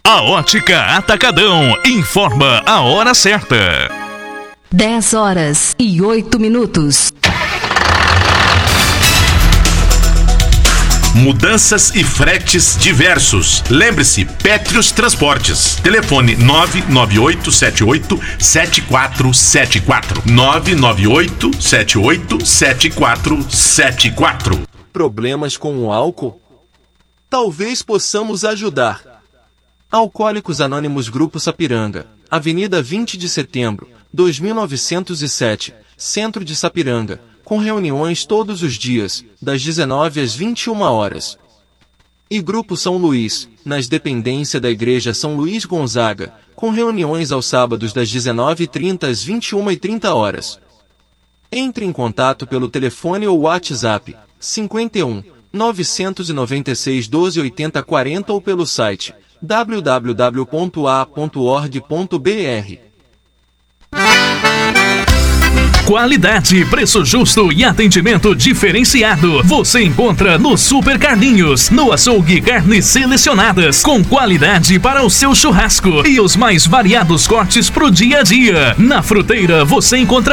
A Ótica Atacadão informa a hora certa. 10h08. Mudanças e fretes diversos. Lembre-se, Pétrios Transportes. Telefone 998787474. 998787474. Problemas com o álcool? Talvez possamos ajudar. Alcoólicos Anônimos Grupo Sapiranga, Avenida 20 de Setembro, 2907, Centro de Sapiranga, com reuniões todos os dias, das 19 às 21 horas. E Grupo São Luís, nas dependências da Igreja São Luís Gonzaga, com reuniões aos sábados das 19h30 às 21h30 horas. Entre em contato pelo telefone ou WhatsApp, 51 996 12 80 40 ou pelo site www.a.org.br. Qualidade, preço justo e atendimento diferenciado. Você encontra no Super Carlinhos, no açougue carnes selecionadas, com qualidade para o seu churrasco e os mais variados cortes pro dia a dia. Na Fruteira você encontra